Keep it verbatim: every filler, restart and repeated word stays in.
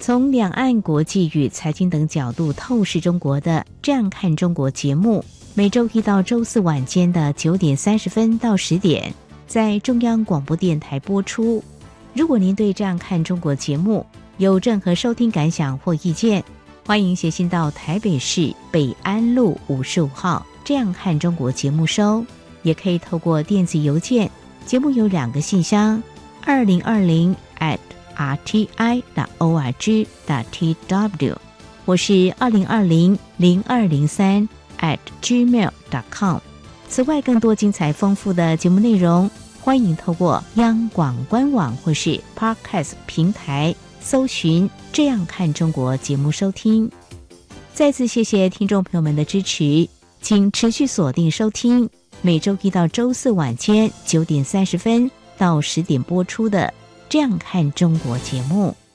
从两岸国际与财经等角度透视中国的《这样看中国》节目，每周一到周四晚间的九点三十分到十点，在中央广播电台播出。如果您对《这样看中国》节目有任何收听感想或意见，欢迎写信到台北市北安路五十五号《这样看中国》节目收，也可以透过电子邮件。节目有两个信箱：二零二零 at r t i dot org dot t w， 我是二零二零零二零三 at gmail dot com。此外，更多精彩丰富的节目内容，欢迎透过央广官网或是 Podcast 平台搜寻《这样看中国》节目收听。再次谢谢听众朋友们的支持，请持续锁定收听每周一到周四晚间九点三十分到十点播出的《这样看中国》节目。